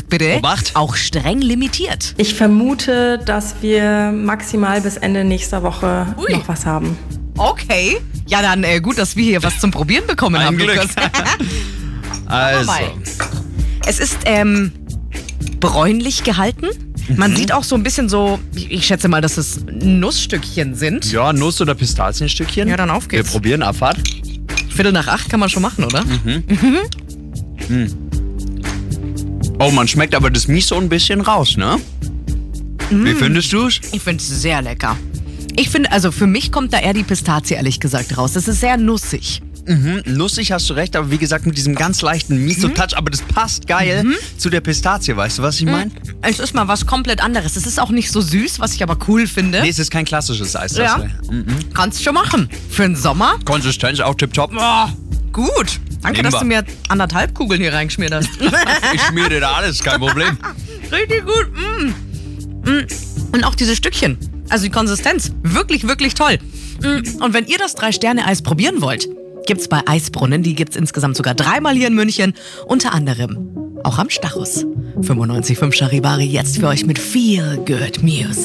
Obacht bitte. Obacht. Auch streng limitiert. Ich vermute, dass wir maximal bis Ende nächster Woche noch was haben. Okay. Ja, dann gut, dass wir hier was zum Probieren bekommen haben, Glück. Lukas. Also. Es ist bräunlich gehalten. Man sieht auch so ein bisschen so, ich schätze mal, dass es Nussstückchen sind. Ja, Nuss- oder Pistazienstückchen. Ja, dann auf geht's. Wir probieren, Abfahrt. 7:45 kann man schon machen, oder? Oh, man schmeckt aber das Miso ein bisschen raus, ne? Wie findest du's? Ich finde es sehr lecker. Ich finde, also für mich kommt da eher die Pistazie, ehrlich gesagt, raus. Das ist sehr nussig. Nussig hast du recht, aber wie gesagt mit diesem ganz leichten Miso-Touch, aber das passt geil zu der Pistazie, weißt du, was ich meine? Es ist mal was komplett anderes. Es ist auch nicht so süß, was ich aber cool finde. Nee, es ist kein klassisches Eis. Ja. Kannst schon machen. Für den Sommer? Konsistenz auch tipptopp. Oh, gut. Danke, Nehmen dass wir. du mir 1,5 Kugeln hier reingeschmiert hast. Ich schmier dir da alles, kein Problem. Richtig gut. Und auch diese Stückchen. Also die Konsistenz. Wirklich, wirklich toll. Und wenn ihr das 3-Sterne-Eis probieren wollt, gibt's bei Eisbrunnen. Die gibt's insgesamt sogar 3-mal hier in München. Unter anderem auch am Stachus. 95,5 Charivari jetzt für euch mit Feel Good Music.